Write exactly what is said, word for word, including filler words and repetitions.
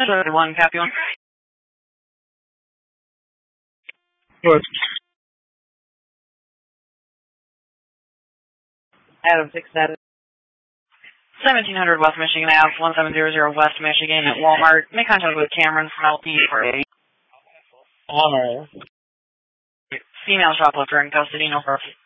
one, copy one. Good. Adam six seven. seventeen hundred West Michigan Ave, one seven zero zero West Michigan at Walmart. Make contact with Cameron from L P for a Alright. female shoplifter in custody, no problem.